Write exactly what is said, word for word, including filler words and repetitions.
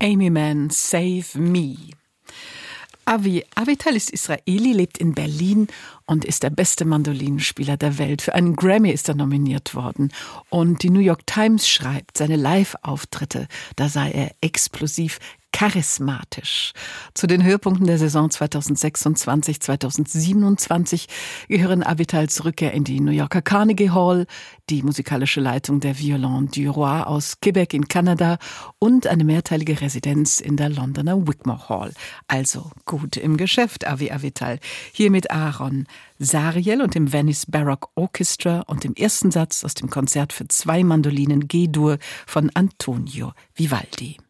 Amy Mann, Save Me. Avi Avital ist Israeli, lebt in Berlin und ist der beste Mandolinenspieler der Welt. Für einen Grammy ist er nominiert worden. Und die New York Times schreibt, seine Live-Auftritte, da sei er explosiv, charismatisch. Zu den Höhepunkten der Saison zweitausendsechsundzwanzig zweitausendsiebenundzwanzig gehören Avitals Rückkehr in die New Yorker Carnegie Hall, die musikalische Leitung der Violon du Roi aus Quebec in Kanada und eine mehrteilige Residenz in der Londoner Wigmore Hall. Also gut im Geschäft, Avi Avital. Hier mit Aaron Sariel und dem Venice Baroque Orchestra und dem ersten Satz aus dem Konzert für zwei Mandolinen G-Dur von Antonio Vivaldi.